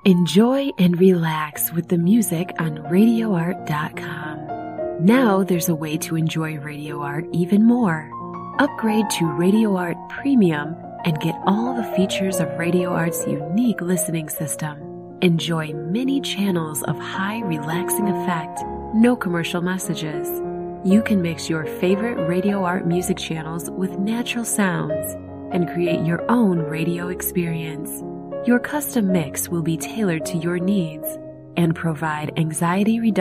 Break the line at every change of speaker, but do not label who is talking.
Enjoy and relax with the music on RadioArt.com. Now there's a way to enjoy Radio Art even more. Upgrade to Radio Art Premium and get all the features of Radio Art's unique listening system. Enjoy many channels of high relaxing effect, no commercial messages. You can mix your favorite Radio Art music channels with natural sounds and create your own radio experience. Your custom mix will be tailored to your needs and provide anxiety reduction